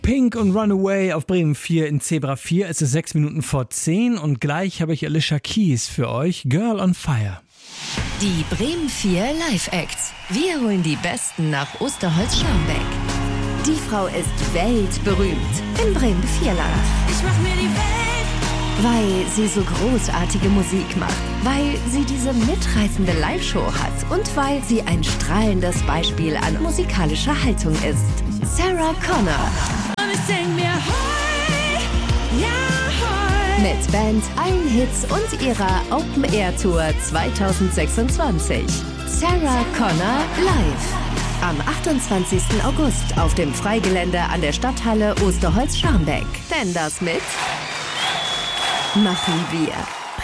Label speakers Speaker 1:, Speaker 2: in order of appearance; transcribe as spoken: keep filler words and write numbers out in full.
Speaker 1: Pink und Runaway auf Bremen vier in Zebra vier. Es ist sechs Minuten vor zehn und gleich habe ich Alicia Keys für euch. Girl on Fire.
Speaker 2: Die Bremen vier Live-Acts. Wir holen die Besten nach Osterholz-Scharmbeck. Die Frau ist weltberühmt im Bremen vier Land.
Speaker 3: Ich mach mir die Welt.
Speaker 2: Weil sie so großartige Musik macht, weil sie diese mitreißende Live-Show hat und weil sie ein strahlendes Beispiel an musikalischer Haltung ist. Sarah Connor.
Speaker 3: Und ich sing mir Hoi, ja Hoi.
Speaker 2: Mit Band, allen Hits und ihrer Open-Air-Tour zwanzig sechsundzwanzig. Sarah Connor live. Am achtundzwanzigsten August auf dem Freigelände an der Stadthalle Osterholz-Scharmbeck. Denn das mit machen wir.